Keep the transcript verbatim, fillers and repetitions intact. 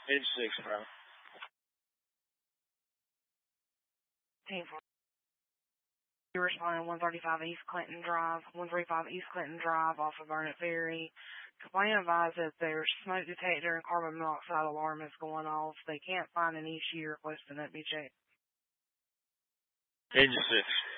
Engine six, bro. Team four. You're responding one thirty-five East Clinton Drive, one thirty-five East Clinton Drive off of Burnett Ferry. Complaint advised that their smoke detector and carbon monoxide alarm is going off. They can't find an issue requesting that be checked. Engine six.